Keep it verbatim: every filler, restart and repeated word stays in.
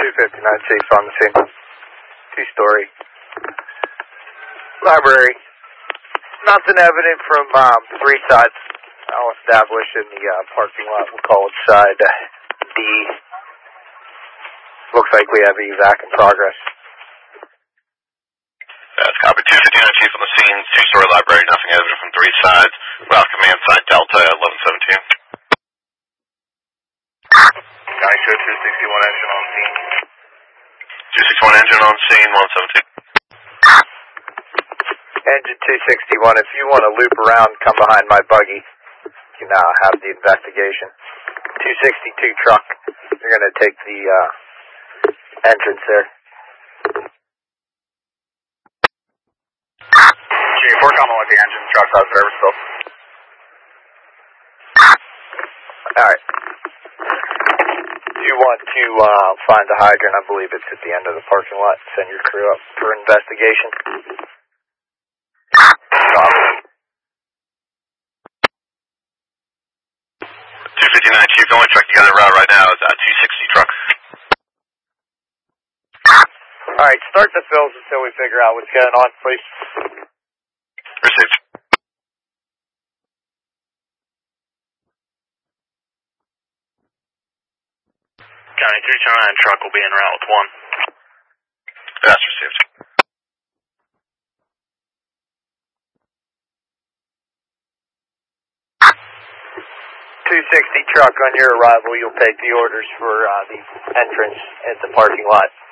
two fifty-nine Chief on the scene. Two-story. Library. Nothing evident from um, three sides. I'll establish in the uh, parking lot. We'll call it side D. Looks like we have evac in progress. That's copy. two fifty-nine Chief on the scene. Two-story library. Nothing evident from three sides. Route command side Delta eleven seventeen. County show two sixty-one engine on scene. two sixty-one engine on scene, one seventeen. Engine two sixty-one, if you want to loop around, come behind my buggy. You can now have the investigation. two sixty-two truck, you're going to take the uh, entrance there. Chief, we're coming with the engine. Truck's out of service still. Alright. You want to uh, find the hydrant, I believe it's at the end of the parking lot. Send your crew up for investigation. two fifty-nine Chief, the only truck you got en route right now is uh, two sixty truck. Alright, start the fills until we figure out what's going on, please. Received. County three twenty-nine truck will be en route with one. That's received. two sixty truck, on your arrival, you'll take the orders for uh, the entrance at the parking lot.